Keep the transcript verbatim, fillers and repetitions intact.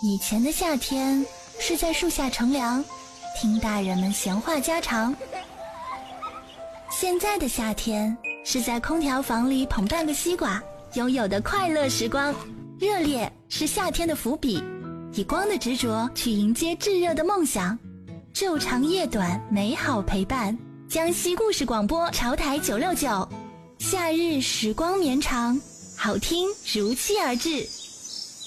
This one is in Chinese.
以前的夏天是在树下乘凉，听大人们闲话家常。现在的夏天是在空调房里捧半个西瓜，拥有的快乐时光。热烈是夏天的伏笔，以光的执着去迎接炙热的梦想。昼长夜短，美好陪伴。江西故事广播潮台九六九，夏日时光绵长，好听如期而至。